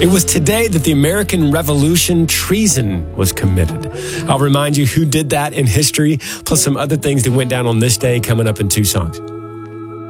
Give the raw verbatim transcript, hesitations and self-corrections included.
It was today that the American Revolution treason was committed. I'll remind you who did that in history, plus some other things that went down on this day coming up in two songs.